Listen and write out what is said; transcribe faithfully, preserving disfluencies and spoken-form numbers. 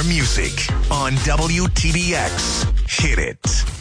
music on W T D X. Hit it.